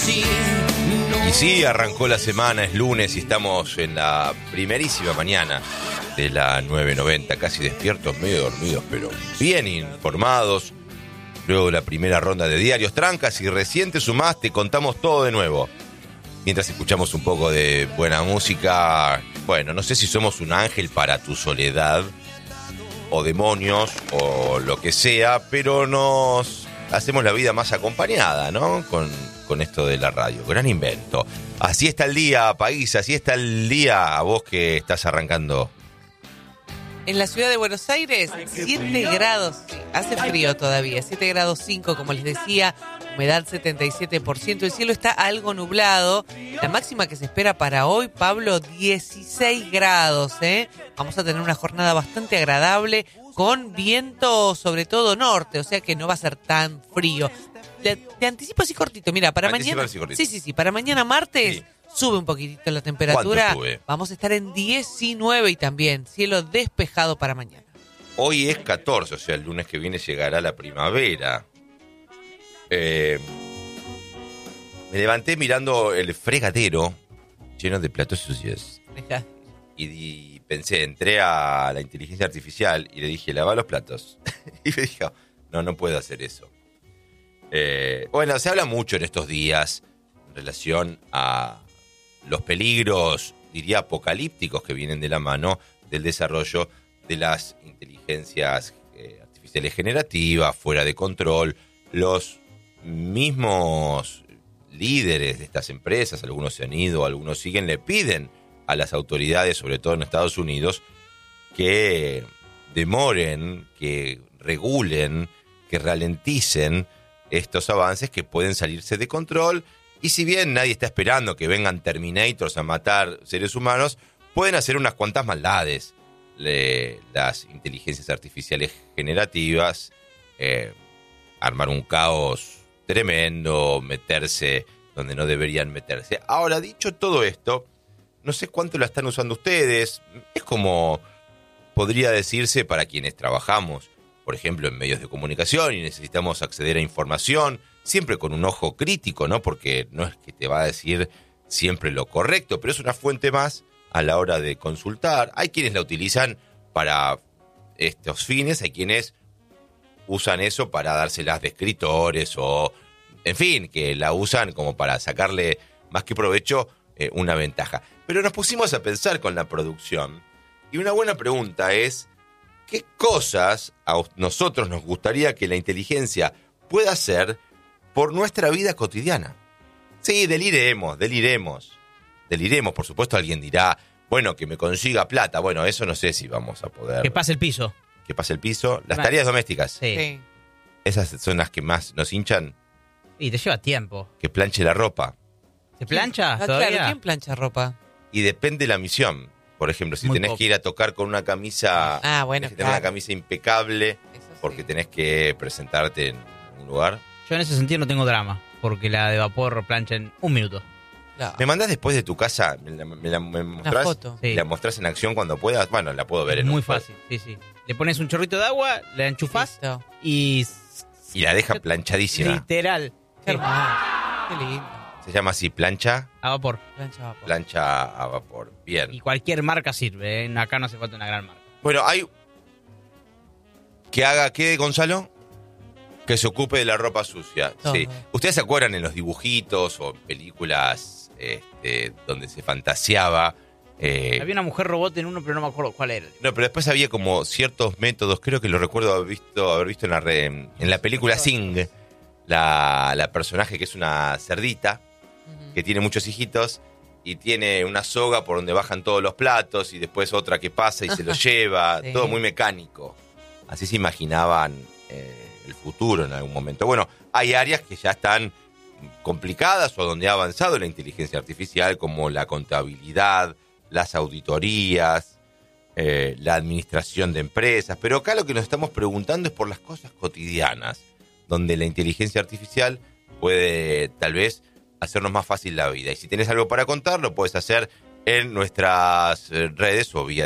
Y sí, arrancó la semana, es lunes y estamos en la primerísima mañana de la 9:90, casi despiertos, medio dormidos, pero bien informados. Luego de la primera ronda de diarios trancas y recién te sumás, te contamos todo de nuevo. Mientras escuchamos un poco de buena música, bueno, no sé si somos un ángel para tu soledad, o demonios, o lo que sea, pero nos hacemos la vida más acompañada, ¿no? Con esto de la radio. Gran invento. Así está el día, país, así está el día, a vos que estás arrancando. En la ciudad de Buenos Aires, 7 grados, hace frío todavía, 7 grados 5, como les decía, humedad 77%, el cielo está algo nublado, la máxima que se espera para hoy, Pablo, 16 grados, Vamos a tener una jornada bastante agradable, con viento sobre todo norte, o sea que no va a ser tan frío. Te anticipo así cortito, mira, para mañana. Sí, para mañana martes. Sí. Sube un poquitito la temperatura. ¿Cuánto sube? Vamos a estar en 19 y también cielo despejado para mañana. Hoy es 14, o sea, el lunes que viene llegará la primavera. Me levanté mirando el fregadero lleno de platos sucios. Y pensé, entré a la inteligencia artificial y le dije, lava los platos. Y me dijo, no puedo hacer eso. Bueno, se habla mucho en estos días en relación a los peligros, diría, apocalípticos que vienen de la mano del desarrollo de las inteligencias artificiales generativas, fuera de control. Los mismos líderes de estas empresas, algunos se han ido, algunos siguen, le piden a las autoridades, sobre todo en Estados Unidos, que demoren, que regulen, que ralenticen estos avances que pueden salirse de control. Y si bien nadie está esperando que vengan Terminators a matar seres humanos, pueden hacer unas cuantas maldades las inteligencias artificiales generativas, armar un caos tremendo, meterse donde no deberían meterse. Ahora, dicho todo esto, no sé cuánto la están usando ustedes. Es como podría decirse para quienes trabajamos, por ejemplo, en medios de comunicación y necesitamos acceder a información, siempre con un ojo crítico, ¿no? Porque no es que te va a decir siempre lo correcto, pero es una fuente más a la hora de consultar. Hay quienes la utilizan para estos fines, hay quienes usan eso para dárselas de escritores o, en fin, que la usan como para sacarle más que provecho una ventaja. Pero nos pusimos a pensar con la producción y una buena pregunta es, ¿qué cosas a nosotros nos gustaría que la inteligencia pueda hacer por nuestra vida cotidiana? Sí, deliremos. Por supuesto, alguien dirá, bueno, que me consiga plata. Bueno, eso no sé si vamos a poder. Que pase el piso. Las tareas domésticas. Sí. Esas son las que más nos hinchan. Y te lleva tiempo. Que planche la ropa. ¿Se plancha todavía? Claro, ¿quién plancha ropa? Y depende de la misión. Por ejemplo, si tenés que ir a tocar con una camisa, tenés que tener una camisa impecable, porque tenés que presentarte en un lugar. Yo en ese sentido no tengo drama, porque la de vapor plancha en 1 minuto. Claro. ¿Me mandás después de tu casa? ¿Me mostrás? Una foto. Sí. ¿La mostrás en acción cuando puedas? Bueno, la puedo ver en muy fácil, sí. Le pones un chorrito de agua, la enchufás. Listo. Y la deja planchadísima. Literal. Qué hermoso. Qué lindo. Se llama así, plancha. A vapor. Plancha a vapor. Bien. Y cualquier marca sirve, ¿eh? Acá no hace falta una gran marca. Bueno, hay... ¿Que haga qué, Gonzalo? Que se ocupe de la ropa sucia. Todo. Sí. ¿Ustedes se acuerdan en los dibujitos o películas donde se fantaseaba? Había una mujer robot en uno, pero no me acuerdo cuál era. No, pero después había como ciertos métodos, creo que lo recuerdo haber visto en la película Sing, la personaje que es una cerdita, que tiene muchos hijitos y tiene una soga por donde bajan todos los platos y después otra que pasa y se los lleva, sí. Todo muy mecánico. Así se imaginaban el futuro en algún momento. Bueno, hay áreas que ya están complicadas o donde ha avanzado la inteligencia artificial, como la contabilidad, las auditorías, la administración de empresas. Pero acá lo que nos estamos preguntando es por las cosas cotidianas, donde la inteligencia artificial puede tal vez hacernos más fácil la vida. Y si tenés algo para contar, lo puedes hacer en nuestras redes o vía